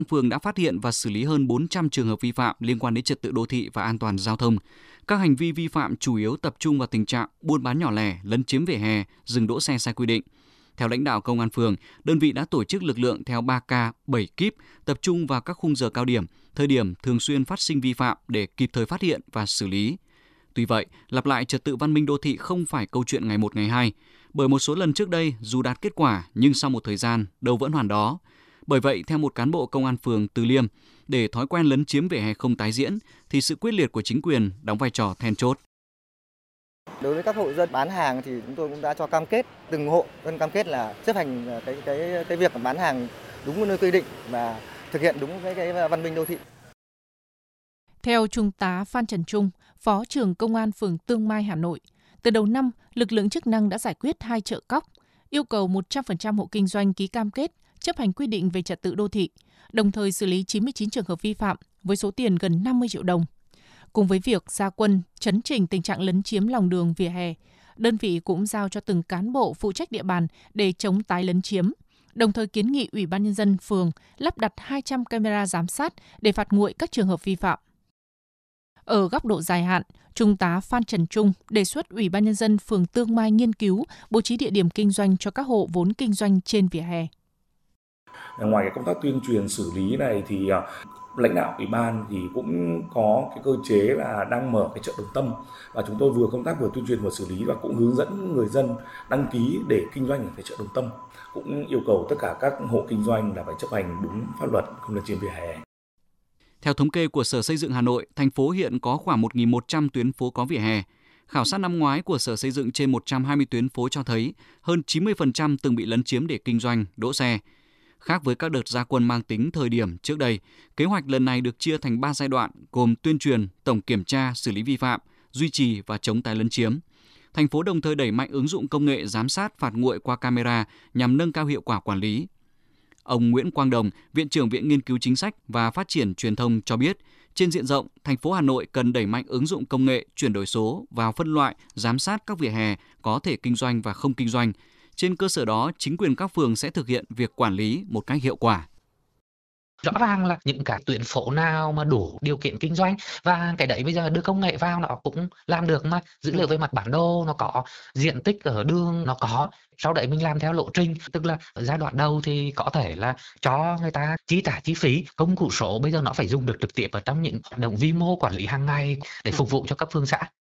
Phường đã phát hiện và xử lý hơn 400 trường hợp vi phạm liên quan đến trật tự đô thị và an toàn giao thông. Các hành vi vi phạm chủ yếu tập trung vào tình trạng buôn bán nhỏ lẻ, lấn chiếm vỉa hè, dừng đỗ xe sai quy định. Theo lãnh đạo công an phường, đơn vị đã tổ chức lực lượng theo 3K, 7 kíp, tập trung vào các khung giờ cao điểm, thời điểm thường xuyên phát sinh vi phạm để kịp thời phát hiện và xử lý. Tuy vậy, lặp lại trật tự văn minh đô thị không phải câu chuyện ngày một ngày hai, bởi một số lần trước đây dù đạt kết quả nhưng sau một thời gian đâu vẫn hoàn đó. Bởi vậy, theo một cán bộ công an phường Từ Liêm, để thói quen lấn chiếm vỉa hè không tái diễn thì sự quyết liệt của chính quyền đóng vai trò then chốt. Đối với các hộ dân bán hàng thì chúng tôi cũng đã cho cam kết, từng hộ dân cam kết là chấp hành cái việc bán hàng đúng nơi quy định và thực hiện đúng cái văn minh đô thị. Theo Trung tá Phan Trần Trung, Phó trưởng Công an phường Tương Mai, Hà Nội, từ đầu năm, lực lượng chức năng đã giải quyết 2 chợ cóc, yêu cầu 100% hộ kinh doanh ký cam kết chấp hành quy định về trật tự đô thị, đồng thời xử lý 99 trường hợp vi phạm với số tiền gần 50 triệu đồng. Cùng với việc ra quân chấn chỉnh tình trạng lấn chiếm lòng đường vỉa hè, đơn vị cũng giao cho từng cán bộ phụ trách địa bàn để chống tái lấn chiếm, đồng thời kiến nghị Ủy ban Nhân dân phường lắp đặt 200 camera giám sát để phạt nguội các trường hợp vi phạm. Ở góc độ dài hạn, Trung tá Phan Trần Trung đề xuất Ủy ban Nhân dân phường Tương Mai nghiên cứu bố trí địa điểm kinh doanh cho các hộ vốn kinh doanh trên vỉa hè. Ngoài cái công tác tuyên truyền xử lý này thì lãnh đạo ủy ban thì cũng có cái cơ chế là đang mở cái chợ Đồng Tâm, và chúng tôi vừa công tác vừa tuyên truyền vừa xử lý và cũng hướng dẫn người dân đăng ký để kinh doanh ở cái chợ Đồng Tâm, cũng yêu cầu tất cả các hộ kinh doanh là phải chấp hành đúng pháp luật, không lấn chiếm vỉa hè. Theo thống kê của Sở Xây dựng Hà Nội, thành phố hiện có khoảng 1.100 tuyến phố có vỉa hè. Khảo sát năm ngoái của Sở Xây dựng trên 120 tuyến phố cho thấy hơn 90% từng bị lấn chiếm để kinh doanh, đỗ xe. Khác với các đợt ra quân mang tính thời điểm trước đây, kế hoạch lần này được chia thành 3 giai đoạn gồm tuyên truyền, tổng kiểm tra, xử lý vi phạm, duy trì và chống tái lấn chiếm. Thành phố đồng thời đẩy mạnh ứng dụng công nghệ giám sát phạt nguội qua camera nhằm nâng cao hiệu quả quản lý. Ông Nguyễn Quang Đồng, Viện trưởng Viện Nghiên cứu Chính sách và Phát triển Truyền thông cho biết, trên diện rộng, thành phố Hà Nội cần đẩy mạnh ứng dụng công nghệ, chuyển đổi số vào phân loại, giám sát các vỉa hè có thể kinh doanh và không kinh doanh. Trên cơ sở đó, chính quyền các phường sẽ thực hiện việc quản lý một cách hiệu quả. Rõ ràng là những cả tuyến phố nào mà đủ điều kiện kinh doanh, và cái đấy bây giờ đưa công nghệ vào nó cũng làm được mà. Dữ liệu về mặt bản đồ nó có, diện tích ở đường nó có, sau đấy mình làm theo lộ trình, tức là ở giai đoạn đầu thì có thể là cho người ta chi trả chi phí. Công cụ số bây giờ nó phải dùng được trực tiếp ở trong những hoạt động vi mô quản lý hàng ngày để phục vụ cho các phường xã.